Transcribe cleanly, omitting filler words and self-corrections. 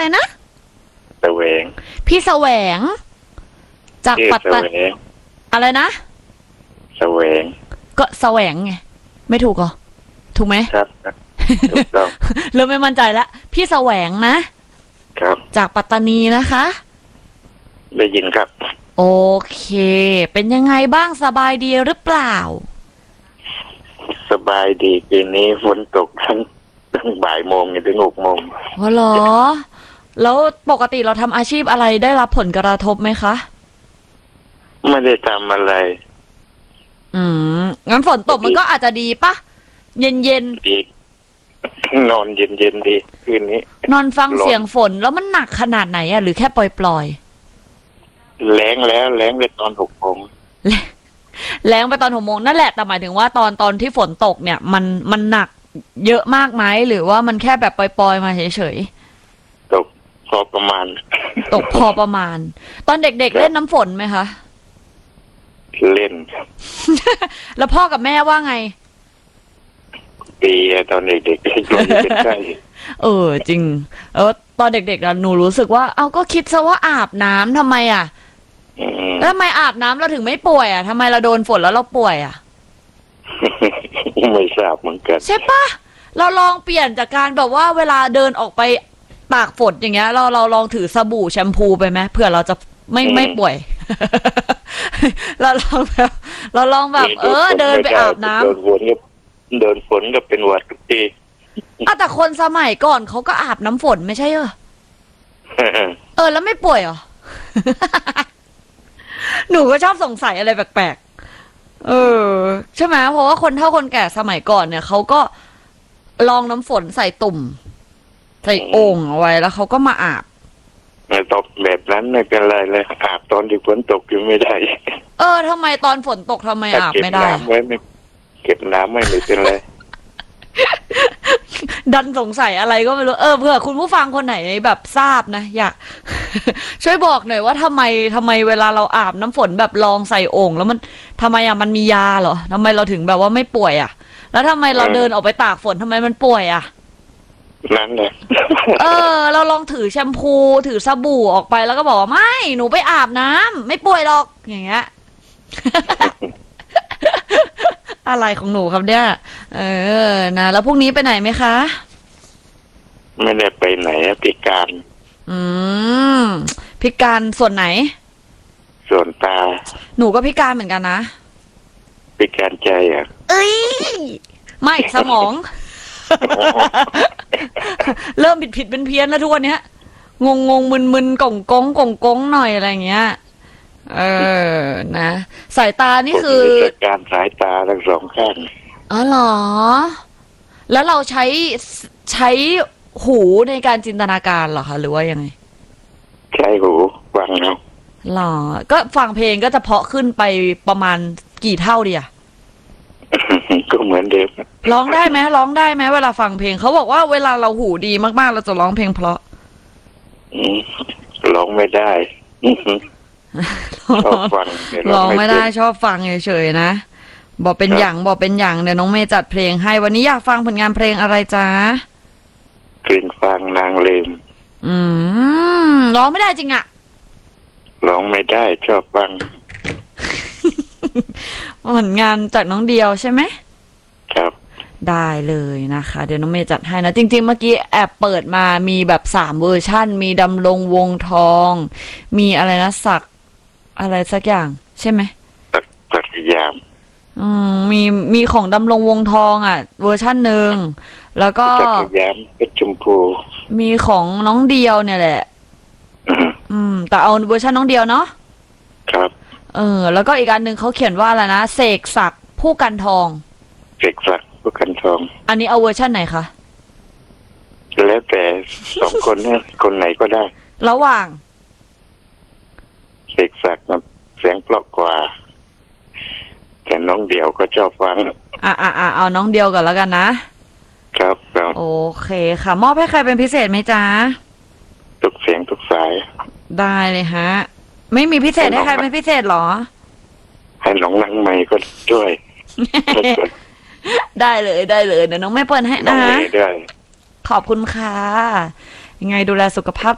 นะแสวงพี่แสวงจากปัตตานีอะไรนะแสวงก็แสวงไงไม่ถูกเหรอถูกไหมครับถูกต้องเริ่มไม่มั่นใจแล้วพี่แสวงนะครับจากปัตตานีนะคะได้ยินครับโอเคเป็นยังไงบ้างสบายดีหรือเปล่าสบายดีคืนนี้ฝนตกทั้งบ่ายโมงถึง6 โมงวะเหรอแล้วปกติเราทำอาชีพอะไรได้รับผลกระทบไหมคะไม่ได้ทำอะไรงั้นฝนตกมันก็อาจจะดีปะเย็นดีนอนเย็นดีคืนนี้นอนฟังเสียงฝนแล้วมันหนักขนาดไหนอะหรือแค่ปล่อยแรงไปตอน6 โมงแรงไปตอน6 โมงนั่นแหละแต่หมายถึงว่าตอนที่ฝนตกเนี่ยมันหนักเยอะมากไหมหรือว่ามันแค่แบบปล่อยๆมาเฉยๆตกพอประมาณตกพอประมาณตอนเด็กๆเล่นน้ำฝนไหมคะเล่นแล้วพ่อกับแม่ว่าไงปีตอนเด็กๆก็อยู่ใกล้จริงตอนเด็กๆหนูรู้สึกว่าก็คิดซะว่าอาบน้ำทำไมอ่ะแล้วทำไมอาบน้ำเราถึงไม่ป่วยอ่ะทำไมเราโดนฝนแล้วเราป่วยอ่ะไม่ทราบเหมือนกันใช่ปะเราลองเปลี่ยนจากการแบบว่าเวลาเดินออกไปตากฝนอย่างเงี้ยเราลองถือสบู่แชมพูไปไหมเผื่อเราจะไม่ป่วยเราลองแบบเดินไปอาบน้ำเดินฝนก็เป็นหวัดทุกทีแต่คนสมัยก่อนเขาก็อาบน้ำฝนไม่ใช่เหรอแล้วไม่ป่วยเหรอหนูก็ชอบสงสัยอะไรแปลกๆใช่ไหมเพราะว่าคนเฒ่าคนแก่สมัยก่อนเนี่ยเขาก็ลองน้ำฝนใส่ตุ่มใส่โอ่งเอาไว้แล้วเขาก็มาอาบตกแบบนั้นไม่เป็นไรเลยอาบตอนที่ฝนตกอยู่ไม่ได้ทำไมตอนฝนตกทำไมอาบไม่ได้เก็บน้ำไม่เป็นไรดันสงสัยอะไรก็ไม่รู้เผื่อคุณผู้ฟังคนไหนแบบทราบนะอยาก ช่วยบอกหน่อยว่าทำไมเวลาเราอาบน้ำฝนแบบลองใส่โอ่งแล้วมันทำไมมันมียาเหรอทำไมเราถึงแบบว่าไม่ป่วยแล้วทำไมเราเดินออกไปตากฝนทำไมมันป่วยนั่นแหละเราลองถือแชมพูถือสบู่ออกไปแล้วก็บอกว่าไม่หนูไปอาบน้ำไม่ป่วยหรอกอย่างเงี้ย อะไรของหนูครับเนี่ยนะแล้วพรุ่งนี้ไปไหนไหมคะไม่ได้ไปไหนพิการพิการส่วนไหนส่วนตาหนูก็พิการเหมือนกันนะพิการใจไม่สมอง เริ่มผิดเป็นเพี้ยนแล้วทุกวันนี้งงมึนก่งหน่อยอะไรเงี้ยนะสายตานี่คือการสายตาทั้งสองข้างเหรอแล้วเราใช้หูในการจินตนาการเหรอคะหรือว่ายังไงใช้หูฟังเอาหรอก็ฟังเพลงก็จะเพาะขึ้นไปประมาณกี่เท่าดีก็เหมือนเดิมร้องได้ไหมเวลาฟังเพลงเขาบอกว่าเวลาเราหูดีมากๆเราจะร้องเพลงเพราะร้องไม่ได้ชอบฟังร้องไม่ได้ชอบฟังเฉยๆนะบอกเป็นอย่างเดี๋ยวน้องเมย์จัดเพลงให้วันนี้อยากฟังผลงานเพลงอะไรจ๊ะเพลงฟังนางเลมร้องไม่ได้จริงร้องไม่ได้ชอบฟังผลงานจากน้องเดียวใช่ไหมครับได้เลยนะคะเดี๋ยวน้องเมย์จัดให้นะจริงๆเมื่อกี้แอบเปิดมามีแบบ3 เวอร์ชั่นมีดำรงวงทองมีอะไรนะศักอะไรสักอย่างใช่ไหมศักยามมีของดำรงวงทองเวอร์ชั่นหนึ่งแล้วก็ศักยามเป็นชมพูมีของน้องเดียวเนี่ยแหละแต่เอาเวอร์ชันน้องเดียวเนาะครับแล้วก็อีกอันหนึ่งเขาเขียนว่าอะไรนะเสกศักดิ์ผู้กันทองเสกศักดิ์ผู้กันทองอันนี้เอาเวอร์ชันไหนคะแล้วแต่2 คนเนี่ยคนไหนก็ได้ระหว่างเสกศักดิ์เสียงเพราะกว่าแต่น้องเดียวก็ชอบฟังเอาน้องเดียวก่อนแล้วกันนะครับโอเคค่ะมอบให้ใครเป็นพิเศษไหมจ๊ะทุกเสียงทุกสายได้เลยฮะไม่มีพิเศษให้ใครเป็นพิเศษหรอให้น้องนั่งใหม่ก็ช่วยได้เลยเดี๋ยวน้องไม่เปิดให้นะขอบคุณค่ะยังไงดูแลสุขภาพ